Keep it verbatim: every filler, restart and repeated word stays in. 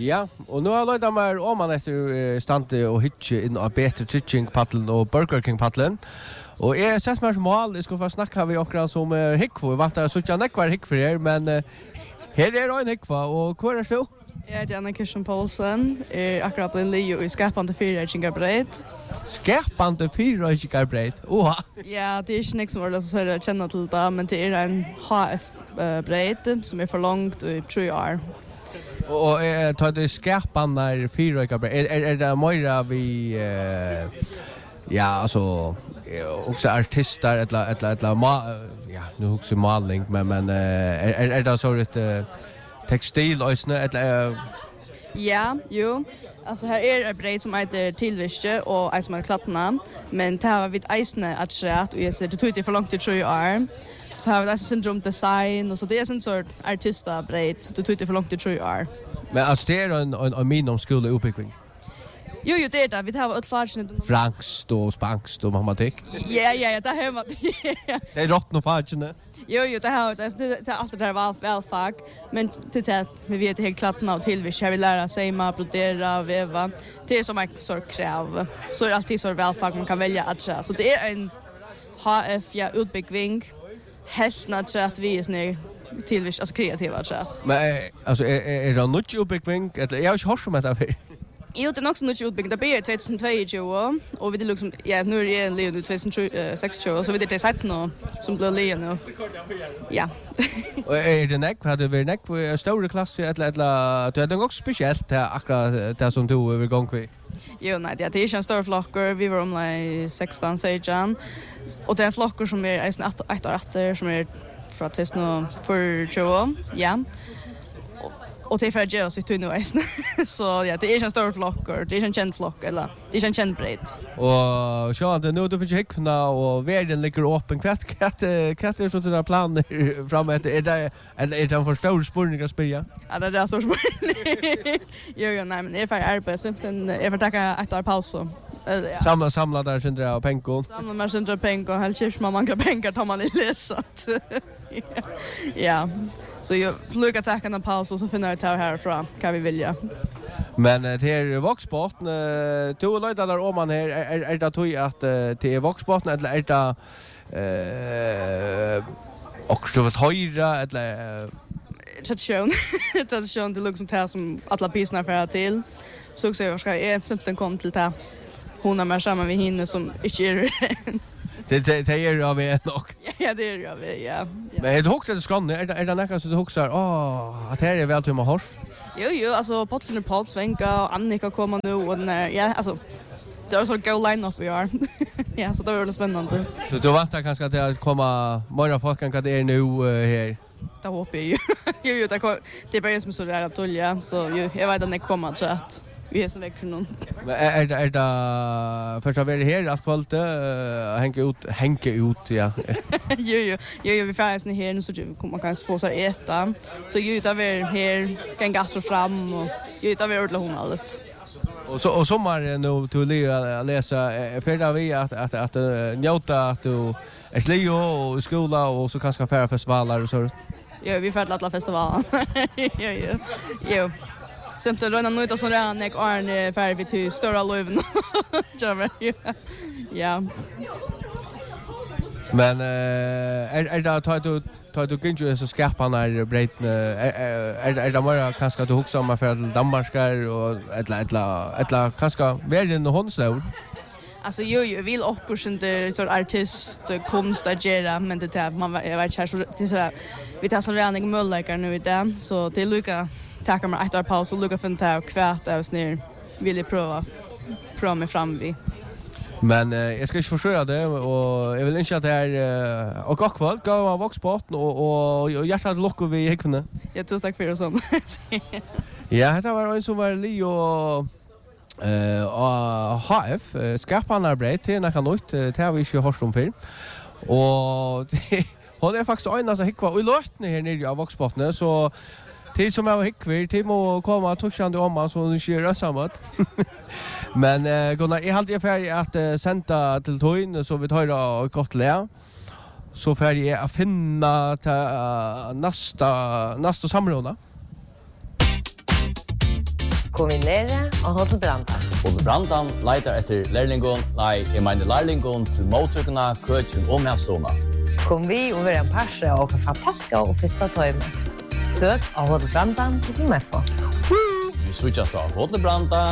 Ja, och nu har jag lärt mig om man efter stande och hitche in av Better Trygging paddeln och Burger King paddeln. Och jag sett mig som mål, jag ska få snacka med okra som är hickvo. Jag vant att så jag nekvar hick för er, men uh, här är en hickva och hur är så? Jag heter Anna Kirsten Poulsen, är akkurat blivit Leo i skapande fyrrejkingarbreit. Skapande fyrrejkingarbreit? Oha! Ja, det är inte något som är så att känna till det, men det är en H F-breit som är för långt i tre år. Och eh, tar det skapande fyrrejkingarbreit, är, är, är det mer vi... Eh, ja, alltså... också artister eller eller eller ja, nu också målning, men men är är är det så ett uh, textil ösnä eller uh... Ja, jo. Alltså här är det breit som heter tillviske och är som är klattna, men det har vi ett isne att chat och jag ser det tog det för långt till tre år. Så har vi det syndrom design och så det är en sort artista breit, det tog det för långt till tre år. Men alltså det är en en, en minimumskola uppbyggning. Jo, jo, det är det. Vi har ett farsnit. Franskt och spanskt och matematik. Ja, ja, ja, det har man. Det är rått och farsnit. Jo, jo, det har det. Det är allt det där väl välfag. Men till det vi vet helt klart nå till vi ska vi lära sig med brodera, väva. Det är som en sort krav. Så är det alltid så välfag man kan välja att säga. Så det är en H F ja utbyggning. Helt naturligt vi är snä till vi alltså kreativa så. Men alltså är är det något utbyggning eller jag har inte hört om det här. Jo, det är också något utbyggt. Det blir tjugohundratjugo och vi det liksom ja, nu är det en Leo tjugohundrasextio så vi det är sett nu som blir Leo nu. Ja. Och är det näck hade vi näck för stora klasser eller eller det är också speciellt det akkurat det som du över gång vi. Jo, nej, det är en stor flockor. Vi var om like sexton sejan. Och det är flockor som är nästan ett år efter som är för att visst nu för tjugo. Ja. Och det är för att göra sitt nu äsna. Så ja, det är en stor flockor. Det är en känd flock, eller det är en känd breit. Och så att nu då finns hickna och världen ligger öppen. Kvart, kvart, kvart är så till där planer framåt. Är det, eller är det en för stor spurning att spela? Ja, det är en stor spurning. Jo, jo, nej, men det är för arbete. Simpelthen, jag får tacka ett år paus. Ja. Samla, samla där Sindra och Penko. Samla med Sindra och Penko. Helt kyrks man manglar pengar tar man i läsat. Ja. Så jag lukar tacka en paus och så finner jag ta härifrån. Kan vi vilja. Men det är Voxbotten. Två löjda där om man här. Är, är det tog att det är Voxbotten eller är det eh, också ett höjra eller... Tradition. Tradition, det lukar som det som alla pisarna för till. Så också jag ska jag simpelthen kom till det. Hon har med samman med henne som inte är det. Det, det är ju av en nog. Ja, det är ju av en, ja. Men det huktar det skrånne. Är det, är det näka så du huxar, åh, att här är väl till med hors? Jo, jo, alltså Pottfinner Paul Svenka och Annika kommer nu och den är, ja, alltså det är så go line-up vi har. Ja, så det var väldigt spännande. Så du väntar kanske att det kommer mer folk än vad det är nu uh, här? Det hoppas jag ju. Jo, jo, det, kom, det är bara jag som står där att tulja, så jo, jag vet att det kommer så att vi är så väck för någon. Men är det, är det först har vi här att kvalitet uh, hänga ut, hänga ut, ja. jo, jo, jo, jo, vi färdas ner här nu så man kan få så här äta. Så ju utav er här kan gatt och fram och ju utav er ordla hon allt. Och så och sommar nu till att läsa för vi att att att njuta att du är Leo och skola och så kanske färra festivaler och så. Ja, vi färdar alla festivaler. Jo, jo. Jo. Simpelt då när nu så där när Arne färd vi till stora löven. Ja. Men eh är är det att du tar du kunde så skarpa när breit är är det mer kanske du huxar om för till Danmarkar och eller eller eller kanske världen och honslov. Alltså jo jo vill också inte så artist konst att göra men det är man jag vet inte så det så vi tar så redan möjligheter nu där så det lucka tackar man ett år paus och lucka för att kvart av snär vill jag prova prova mig fram vi. Men eh, jag ska inte försöka det och jag vill inte att det är uh, och akkurat gå av Voxbotten och och, och hjärtat lockar vi hickne. Jag tror tack för det sån. Ja, det var en som var Leo och eh uh, H F uh, skapararbete till när kan ut det har vi inte hört om förr. Och hon är faktiskt en alltså hickva och låtne här nere av Voxbotten så till som jag hickver till må komma touchande om man så kör samman. Men eh Gunnar är helt färdig att uh, sända till Toin så vi tar då gott lä. Så färdig är att finna till uh, nästa nästa samråd. kom vi nere av Hotel Brandan. Hotel Brandan leitar etter lærlingon, nei, jeg mener lærlingon til mottøkene, køtjen og medstående. Kom vi og være en parse og en fantastiske og flytta tøyme. Søk av Hotel Brandan til Meffo. Vi switchar til Hotel Brandan.